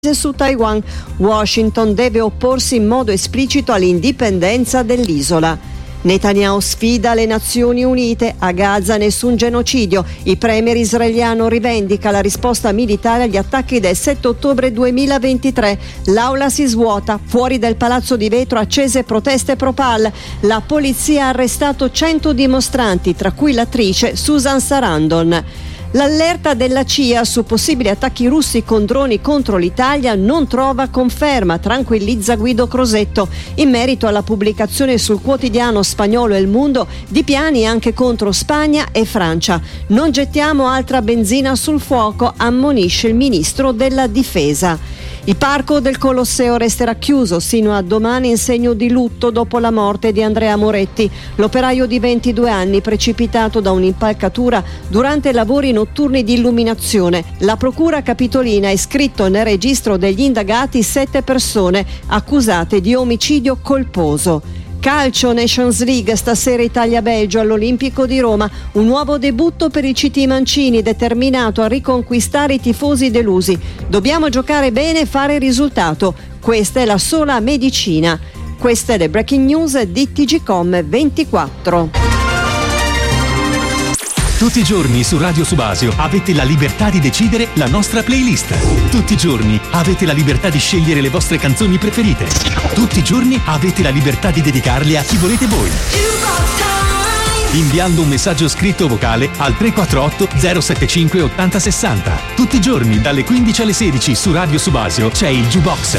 su Taiwan. Washington deve opporsi in modo esplicito all'indipendenza dell'isola. Netanyahu sfida le Nazioni Unite, a Gaza nessun genocidio. Il premier israeliano rivendica la risposta militare agli attacchi del 7 ottobre 2023. L'aula si svuota, fuori del palazzo di vetro accese proteste pro-Pal. La polizia ha arrestato 100 dimostranti, tra cui l'attrice Susan Sarandon. L'allerta della CIA su possibili attacchi russi con droni contro l'Italia non trova conferma, tranquillizza Guido Crosetto, in merito alla pubblicazione sul quotidiano spagnolo El Mundo di piani anche contro Spagna e Francia. Non gettiamo altra benzina sul fuoco, ammonisce il ministro della Difesa. Il parco del Colosseo resterà chiuso sino a domani in segno di lutto dopo la morte di Andrea Moretti, l'operaio di 22 anni precipitato da un'impalcatura durante lavori notturni di illuminazione. La procura capitolina ha iscritto nel registro degli indagati 7 persone accusate di omicidio colposo. Calcio Nations League, stasera Italia-Belgio all'Olimpico di Roma, un nuovo debutto per il CT Mancini determinato a riconquistare i tifosi delusi. Dobbiamo giocare bene e fare risultato, questa è la sola medicina. Queste le breaking news di TGcom 24. Tutti i giorni su Radio Subasio avete la libertà di decidere la nostra playlist. Tutti i giorni avete la libertà di scegliere le vostre canzoni preferite. Tutti i giorni avete la libertà di dedicarle a chi volete voi. Inviando un messaggio scritto o vocale al 348 075 8060. Tutti i giorni dalle 15 alle 16 su Radio Subasio c'è il Jukebox.